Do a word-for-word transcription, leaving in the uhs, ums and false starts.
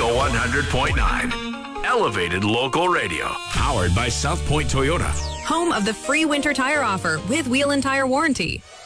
one hundred point nine. Elevated local radio. Powered by South Point Toyota. Home of the free winter tire offer with wheel and tire warranty.